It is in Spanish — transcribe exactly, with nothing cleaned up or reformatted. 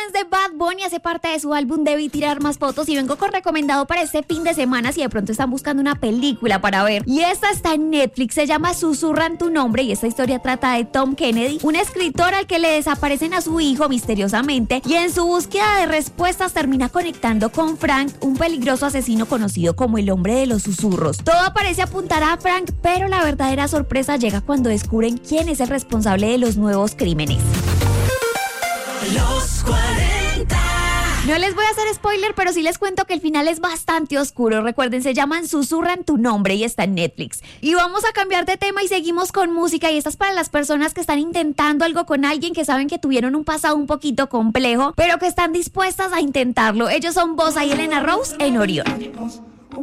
Diamonds de Bad Bunny hace parte de su álbum Debí Tirar Más Fotos y vengo con recomendado para este fin de semana si de pronto están buscando una película para ver. Y esta está en Netflix, se llama Susurran tu nombre y esta historia trata de Tom Kennedy, un escritor al que le desaparecen a su hijo misteriosamente y en su búsqueda de respuestas termina conectando con Frank, un peligroso asesino conocido como el hombre de los susurros. Todo parece apuntar a Frank, pero la verdadera sorpresa llega cuando descubren quién es el responsable de los nuevos crímenes. Los cuarenta. No les voy a hacer spoiler, pero sí les cuento que el final es bastante oscuro. Recuerden, se llaman Susurran tu nombre y está en Netflix. Y vamos a cambiar de tema y seguimos con música. Y esta es para las personas que están intentando algo con alguien, que saben que tuvieron un pasado un poquito complejo, pero que están dispuestas a intentarlo. Ellos son Bossa y Elena Rose en Orión.